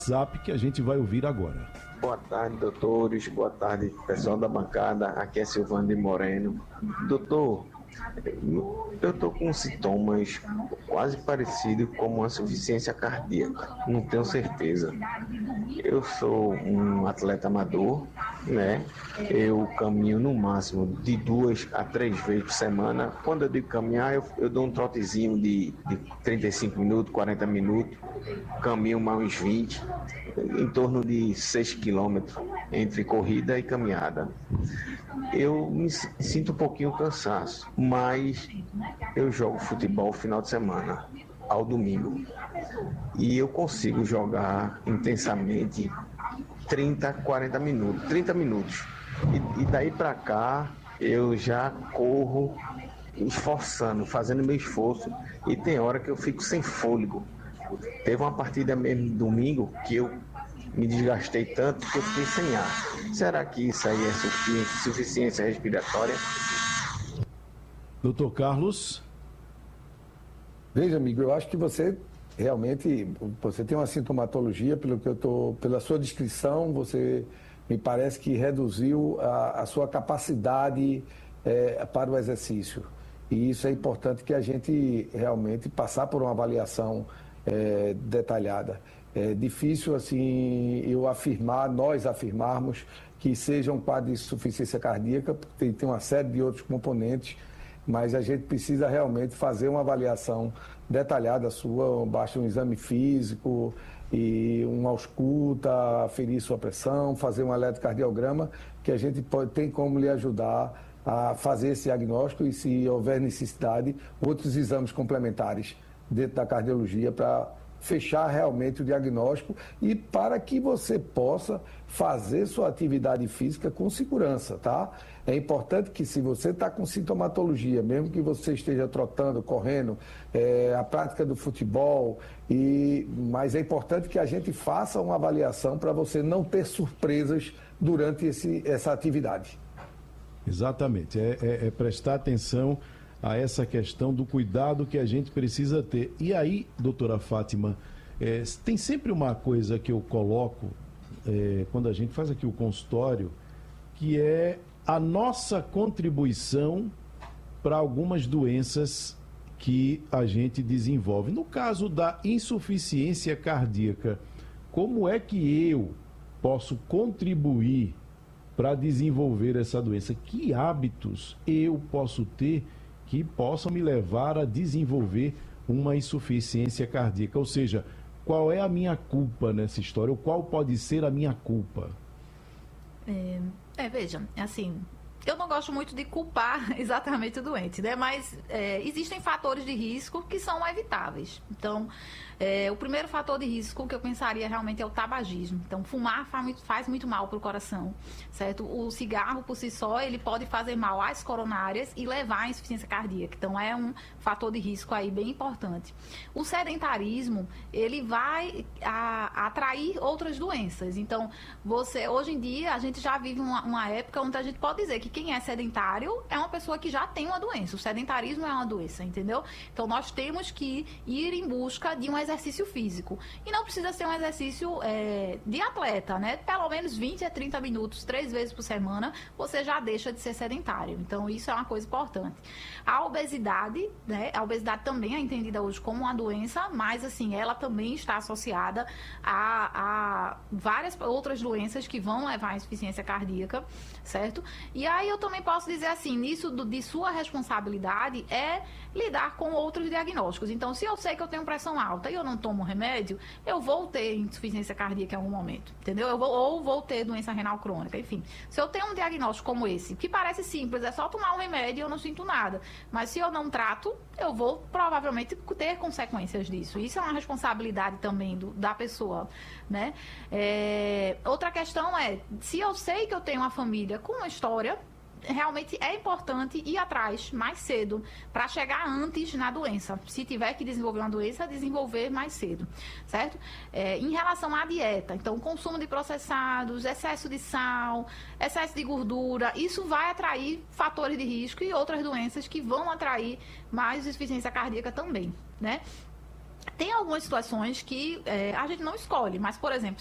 WhatsApp que a gente vai ouvir agora. Boa tarde, doutores. Boa tarde, pessoal da bancada. Aqui é Silvano de Moreno. Doutor, eu estou com sintomas quase parecidos com uma insuficiência cardíaca. Não tenho certeza. Eu sou um atleta amador, né? Eu caminho no máximo de 2 a 3 vezes por semana. Quando eu digo caminhar, eu dou um trotezinho de 35 minutos, 40 minutos. Caminho mais uns 20, em torno de 6 quilômetros entre corrida e caminhada. Eu me sinto um pouquinho cansaço, mas eu jogo futebol final de semana, ao domingo. E eu consigo jogar intensamente 30, 40 minutos, 30 minutos. E daí para cá eu já corro esforçando, fazendo meu esforço, e tem hora que eu fico sem fôlego. Teve uma partida mesmo domingo que eu me desgastei tanto que eu fiquei sem ar. Será que isso aí é suficiência respiratória? Doutor Carlos? Veja, amigo, eu acho que você realmente tem uma sintomatologia, pela sua descrição, você me parece que reduziu a sua capacidade para o exercício. E isso é importante que a gente realmente passar por uma avaliação detalhada. É difícil assim nós afirmarmos que seja um quadro de insuficiência cardíaca, porque tem uma série de outros componentes, mas a gente precisa realmente fazer uma avaliação detalhada sua, basta um exame físico e uma ausculta, aferir sua pressão, fazer um eletrocardiograma, que a gente tem como lhe ajudar a fazer esse diagnóstico e, se houver necessidade, outros exames complementares dentro da cardiologia para fechar realmente o diagnóstico e para que você possa fazer sua atividade física com segurança, tá? É importante que, se você está com sintomatologia, mesmo que você esteja trotando, correndo, a prática do futebol, mas é importante que a gente faça uma avaliação para você não ter surpresas durante essa atividade. Exatamente, é prestar atenção a essa questão do cuidado que a gente precisa ter. E aí, doutora Fátima, tem sempre uma coisa que eu coloco quando a gente faz aqui o consultório, que é a nossa contribuição para algumas doenças que a gente desenvolve. No caso da insuficiência cardíaca, como é que eu posso contribuir para desenvolver essa doença? Que hábitos eu posso ter que possam me levar a desenvolver uma insuficiência cardíaca? Ou seja, qual é a minha culpa nessa história? Ou qual pode ser a minha culpa? Veja, assim, eu não gosto muito de culpar exatamente o doente, né? Mas existem fatores de risco que são evitáveis. Então, o primeiro fator de risco que eu pensaria realmente é o tabagismo. Então, fumar faz muito mal para o coração, certo? O cigarro, por si só, ele pode fazer mal às coronárias e levar à insuficiência cardíaca. Então, é um fator de risco aí bem importante. O sedentarismo, ele vai atrair outras doenças. Então, hoje em dia, a gente já vive uma época onde a gente pode dizer que quem é sedentário é uma pessoa que já tem uma doença. O sedentarismo é uma doença, entendeu? Então, nós temos que ir em busca de um exercício físico. E não precisa ser um exercício de atleta, né? Pelo menos 20 a 30 minutos, 3 vezes por semana, você já deixa de ser sedentário. Então, isso é uma coisa importante. A obesidade, né? A obesidade também é entendida hoje como uma doença, mas, assim, ela também está associada a várias outras doenças que vão levar à insuficiência cardíaca, certo? E aí eu também posso dizer assim, de sua responsabilidade é lidar com outros diagnósticos. Então, se eu sei que eu tenho pressão alta e eu não tomo remédio, eu vou ter insuficiência cardíaca em algum momento, entendeu? Ou vou ter doença renal crônica, enfim. Se eu tenho um diagnóstico como esse, que parece simples, é só tomar um remédio e eu não sinto nada, mas se eu não trato, eu vou provavelmente ter consequências disso. Isso é uma responsabilidade também da pessoa, né? Outra questão é, se eu sei que eu tenho uma família com uma história, realmente é importante ir atrás mais cedo para chegar antes na doença. Se tiver que desenvolver uma doença, desenvolver mais cedo, certo? Em relação à dieta, então, consumo de processados, excesso de sal, excesso de gordura, isso vai atrair fatores de risco e outras doenças que vão atrair mais insuficiência cardíaca também, né? Tem algumas situações que a gente não escolhe, mas, por exemplo,